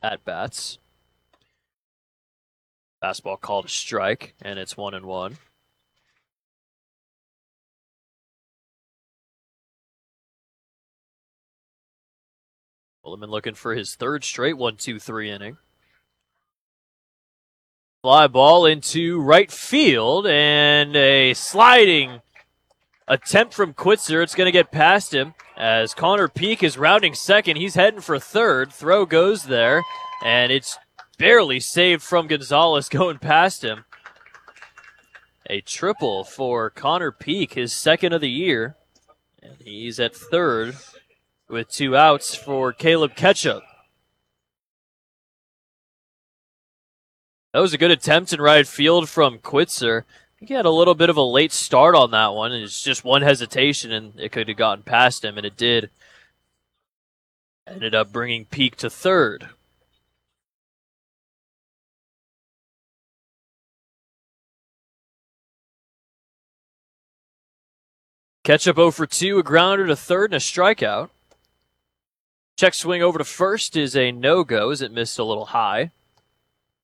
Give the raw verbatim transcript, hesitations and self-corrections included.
at-bats. Fastball called a strike, and it's one and one. Willeman looking for his third straight one two three inning. Fly ball into right field, and a sliding attempt from Quitzer. It's going to get past him as Connor Peak is rounding second. He's heading for third. Throw goes there, and it's barely saved from Gonzalez going past him. A triple for Connor Peak, his second of the year. And he's at third with two outs for Caleb Ketchup. That was a good attempt in right field from Quitzer. I think he had a little bit of a late start on that one, and it's just one hesitation, and it could have gotten past him, and it did. Ended up bringing Peak to third. Ketchup oh for two, a grounder to third, and a strikeout. Check swing over to first is a no-go as it missed a little high.